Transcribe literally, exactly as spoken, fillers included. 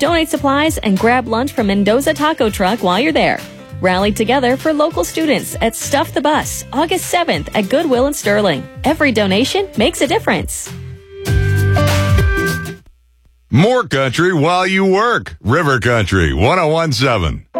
Donate supplies and grab lunch from Mendoza Taco Truck while you're there. Rally together for local students at Stuff the Bus, August seventh at Goodwill in Sterling. Every donation makes a difference. More country while you work. River Country, one oh one point seven.